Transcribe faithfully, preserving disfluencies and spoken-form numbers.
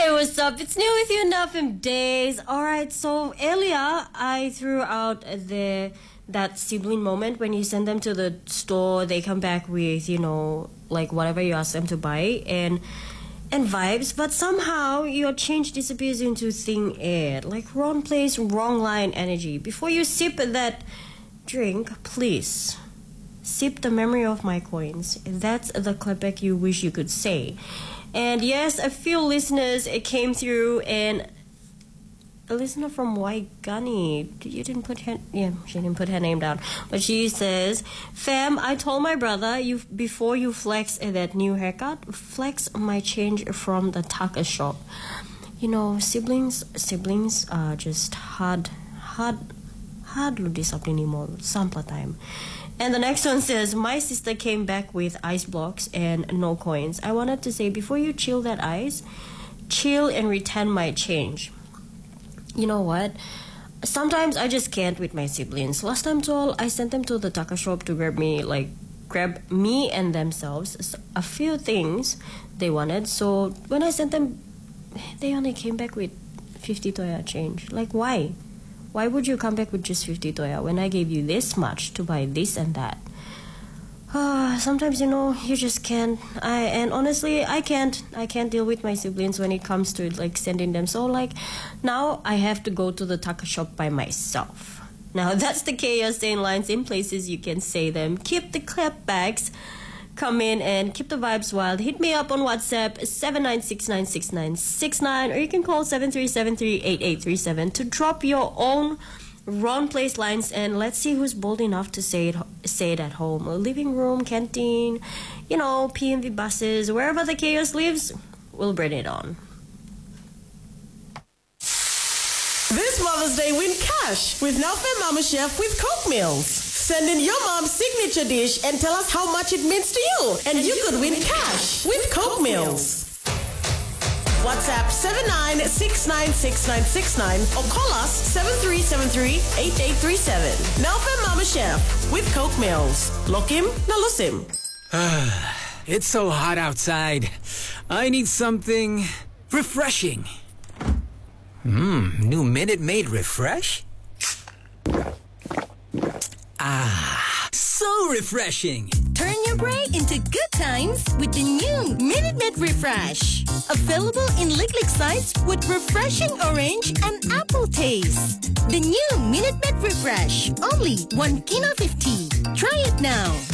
Hey, what's up? It's New with you, Nothing Days. Alright, so earlier I threw out the that sibling moment when you send them to the store, they come back with, you know, like whatever you ask them to buy and and vibes, but somehow your change disappears into thin air, like wrong place, wrong line energy. Before you sip that drink, please sip the memory of my coins. That's the clapback you wish you could say. And yes, a few listeners it came through, and a listener from Waigani, you didn't put her, yeah, she didn't put her name down, but she says, "Fam, I told my brother you before you flex that new haircut, flex my change from the taco shop." You know, siblings, siblings are just hard, hard, hard to discipline more. Sample time. And the next one says, "My sister came back with ice blocks and no coins. I wanted to say, before you chill that ice, chill and return my change." You know what? Sometimes I just can't with my siblings. Last time told, I sent them to the taco shop to grab me, like, grab me and themselves a few things they wanted. So when I sent them, they only came back with fifty toya change. Like, why? Why would you come back with just fifty toya when I gave you this much to buy this and that? Uh, sometimes, you know, you just can't. I and honestly, I can't. I can't deal with my siblings when it comes to like sending them. So like, now I have to go to the taco shop by myself. Now that's the chaos saying lines in places you can say them. Keep the clap bags coming and keep the vibes wild. Hit me up on WhatsApp seven nine six nine six nine six nine, or you can call seven three seven three eight eight three seven to drop your own wrong place lines, and let's see who's bold enough to say it say it at home, a living room, canteen, you know, P M V buses, wherever the chaos lives, we'll bring it on. This Mother's Day, win cash with Naufem Mama Chef with Coke Meals. Send in your mom's signature dish and tell us how much it means to you, and you could win cash with Coke Meals. WhatsApp seven nine six nine six nine six nine or call us seven three seven three eight eight three seven. Naufem Mama Chef with Coke Meals. Lokim Nalusim. It's so hot outside. I need something refreshing. Mmm, new Minute Maid Refresh? Ah, so refreshing. Turn your break into good times with the new Minute Maid Refresh. Available in lick-lick size with refreshing orange and apple taste. The new Minute Maid Refresh. Only one kina fifty. Try it now.